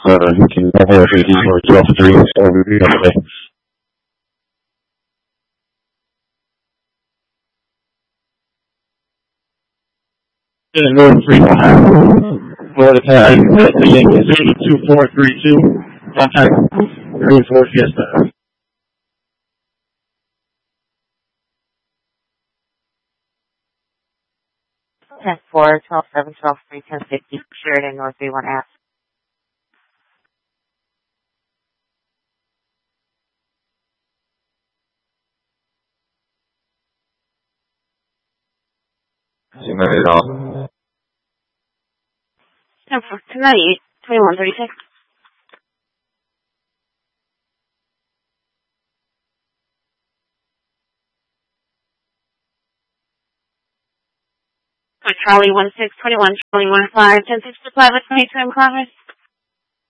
You can go ahead and do your 12-3, so we'll be up there. North 3-1. For the pass, the Yankees 2-4-3-2. Contact. Green 4 Fiesta. 10-4, 12-7, 12-3, 10-50, Sheridan, North 3-1F. Tonight off. 10-4, tonight, 21-36. Charlie 16, 21, Charlie 15, 10-6 to 5 at 22 in progress.